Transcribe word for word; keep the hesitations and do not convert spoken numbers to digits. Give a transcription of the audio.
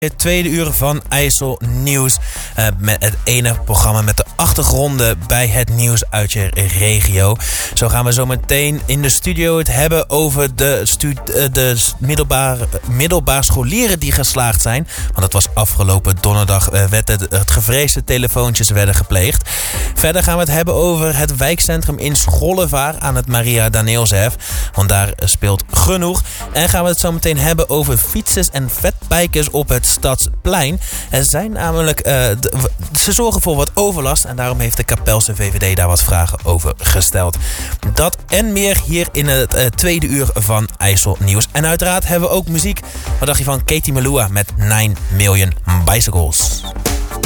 Het tweede uur van IJssel Nieuws. Uh, met het ene programma met de achtergronden bij het nieuws uit je regio. Zo gaan we zo meteen in de studio het hebben over de, stu- de middelbaar, middelbaar scholieren die geslaagd zijn. Want dat was afgelopen donderdag. Uh, werd het, het gevreesde telefoontjes werden gepleegd. Verder gaan we het hebben over het wijkcentrum in Schollevaar aan het Maria Danielshef. Want daar speelt genoeg. En gaan we het zo meteen hebben over fietsers en fatbikers op het Stadsplein. Er zijn namelijk, uh, d- ze zorgen voor wat overlast en daarom heeft de Kapelse V V D daar wat vragen over gesteld. Dat en meer hier in het uh, tweede uur van IJssel Nieuws. En uiteraard hebben we ook muziek. Wat dacht je van Katie Melua met nine million Bicycles?